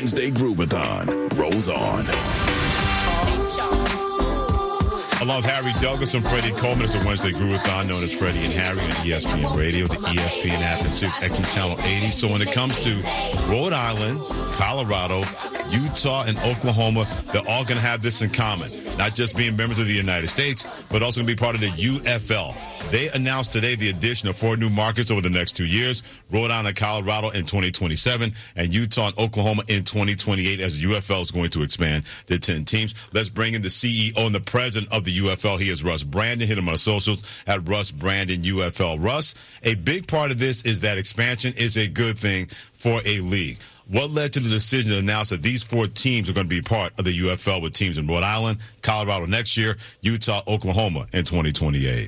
Wednesday Groovathon rolls on. Along with Harry Douglas and Freddie Coleman, it's a Wednesday Groovathon known as Freddie and Harry on ESPN Radio, the ESPN app, and 6XM Channel 80. So when it comes to Rhode Island, Colorado, Utah, and Oklahoma, they're all going to have this in common. Not just being members of the United States, but also going to be part of the UFL. They announced today the addition of 4 new markets over the next 2 years, Rhode Island and Colorado in 2027, and Utah and Oklahoma in 2028, as the UFL is going to expand to 10 teams. Let's bring in the CEO and the president of the UFL. He is Russ Brandon. Hit him on socials at Russ Brandon UFL. Russ, a big part of this is that expansion is a good thing for a league. What led to the decision to announce that these 4 teams are going to be part of the UFL with teams in Rhode Island, Colorado next year, Utah, Oklahoma in 2028?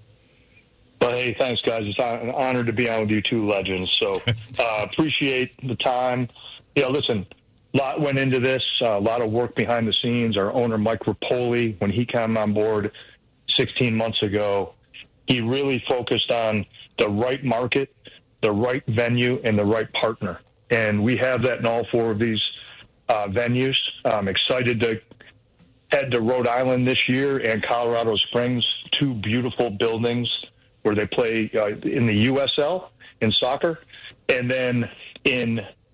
Well, hey, thanks, guys. It's an honor to be on with you two legends. So appreciate the time. Listen, a lot went into this, a lot of work behind the scenes. Our owner, Mike Rapoli, when he came on board 16 months ago, he really focused on the right market, the right venue, and the right partner. And we have that in all 4 of these venues. I'm excited to head to Rhode Island this year and Colorado Springs, 2 beautiful buildings where they play in the USL in soccer. And then in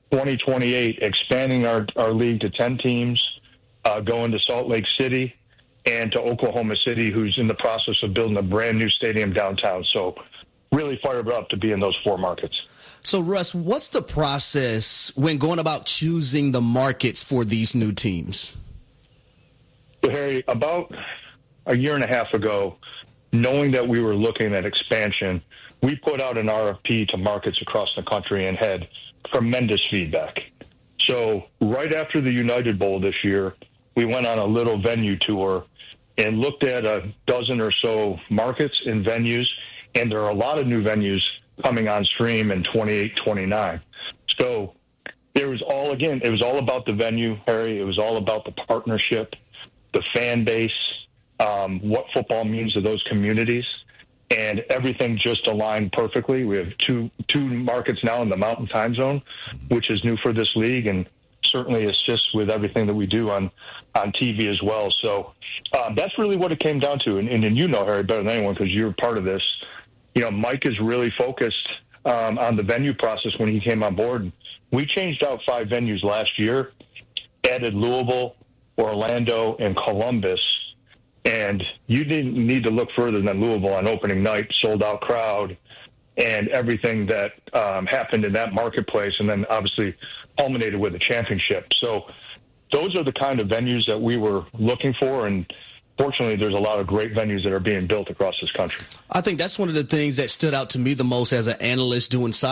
2028, expanding our league to 10 teams, going to Salt Lake City and to Oklahoma City, who's in the process of building a brand new stadium downtown. So really fired up to be in those 4 markets. So, Russ, what's the process when going about choosing the markets for these new teams? So, Harry, about a year and a half ago, knowing that we were looking at expansion, we put out an RFP to markets across the country and had tremendous feedback. So right after the United Bowl this year, we went on a little venue tour and looked at a dozen or so markets and venues, and there are a lot of new venues coming on stream in 28, 29. So it was all about the venue, Harry. It was all about the partnership, the fan base, what football means to those communities, and everything just aligned perfectly. We have two markets now in the Mountain Time Zone, which is new for this league and certainly assists with everything that we do on TV as well. So that's really what it came down to. And you know, Harry, better than anyone because you're part of this. Mike is really focused on the venue process when he came on board. We changed out 5 venues last year, added Louisville, Orlando, and Columbus. And you didn't need to look further than Louisville on opening night, sold-out crowd, and everything that happened in that marketplace, and then obviously culminated with a championship. So those are the kind of venues that we were looking for, and fortunately, there's a lot of great venues that are being built across this country. I think that's one of the things that stood out to me the most as an analyst doing soccer.